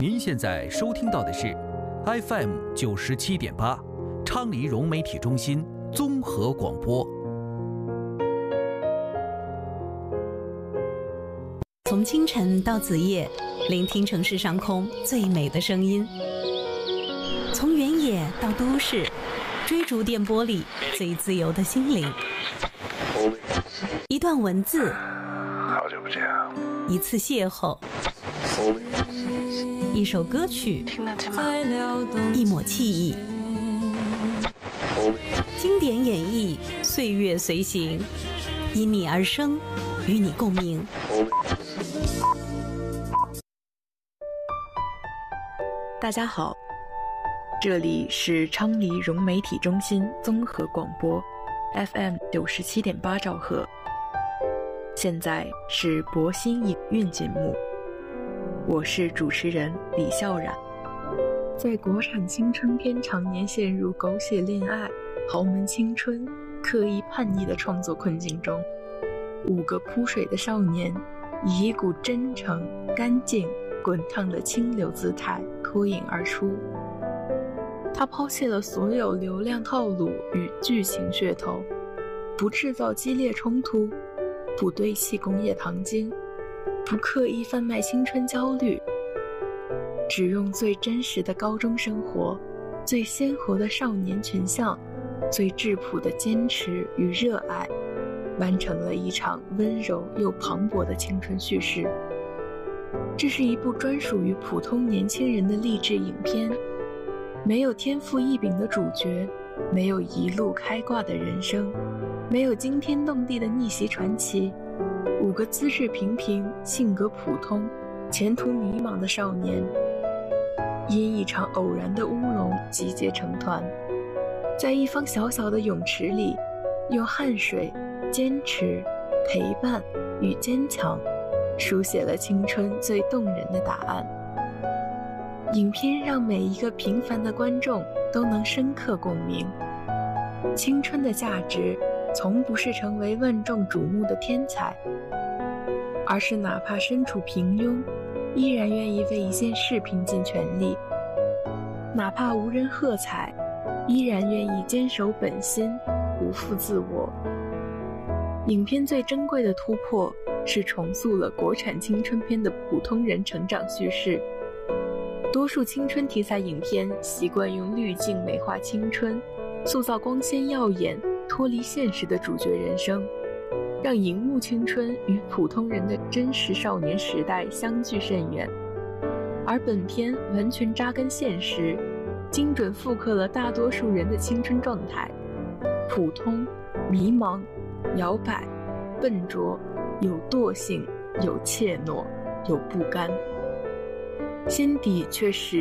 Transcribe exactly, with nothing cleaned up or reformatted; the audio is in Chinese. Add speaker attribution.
Speaker 1: 您现在收听到的是 F M 九十七点八，昌黎融媒体中心综合广播。
Speaker 2: 从清晨到子夜，聆听城市上空最美的声音；从原野到都市，追逐电波里最自由的心灵。一段文字，
Speaker 3: 好久不见啊！
Speaker 2: 一次邂逅，一首歌曲，
Speaker 3: 听得见吗？
Speaker 2: 一抹记忆，经典演绎，岁月随行，因你而生，与你共鸣。
Speaker 4: 大家好，这里是昌黎融媒体中心综合广播 F M 九十七点八兆赫。现在是博新影韵节目，我是主持人李笑冉。在国产青春片常年陷入狗血恋爱、豪门青春、刻意叛逆的创作困境中，五个扑水的少年以一股真诚、干净、滚烫的清流姿态脱颖而出。他抛弃了所有流量套路与剧情噱头，不制造激烈冲突，不堆砌工业糖精，不刻意贩卖青春焦虑，只用最真实的高中生活，最鲜活的少年群像，最质朴的坚持与热爱，完成了一场温柔又磅礴的青春叙事。这是一部专属于普通年轻人的励志影片，没有天赋异禀的主角，没有一路开挂的人生，没有惊天动地的逆袭传奇，五个资质平平、性格普通、前途迷茫的少年，因一场偶然的乌龙集结成团，在一方小小的泳池里，用汗水、坚持、陪伴与坚强，书写了青春最动人的答案。影片让每一个平凡的观众都能深刻共鸣。青春的价值从不是成为万众瞩目的天才，而是哪怕身处平庸，依然愿意为一件事拼尽全力；哪怕无人喝彩，依然愿意坚守本心，不负自我。影片最珍贵的突破是重塑了国产青春片的普通人成长叙事。多数青春题材影片习惯用滤镜美化青春，塑造光鲜耀眼、脱离现实的主角人生，让荧幕青春与普通人的真实少年时代相距甚远。而本片完全扎根现实，精准复刻了大多数人的青春状态：普通、迷茫、摇摆、笨拙，有惰性，有怯懦，有不甘，心底却始